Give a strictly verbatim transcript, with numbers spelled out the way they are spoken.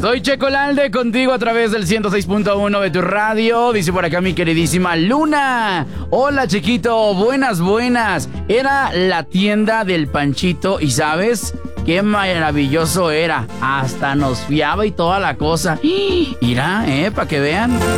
Soy Checolalde, contigo a través del ciento seis punto uno de tu radio. Dice por acá mi queridísima Luna. Hola, chiquito, buenas, buenas. Era la tienda del Panchito y ¿sabes? Qué maravilloso era. Hasta nos fiaba y toda la cosa. Mira, eh, para que vean.